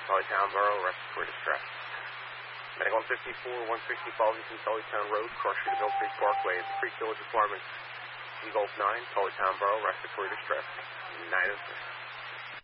Tullytown Borough, respiratory distress. Medic 154, 160 Fallington, Tullytown Road, cross street of Mill Creek Parkway, at the Creek Village Apartments, Golf 9, Tullytown Borough, respiratory distress. 903.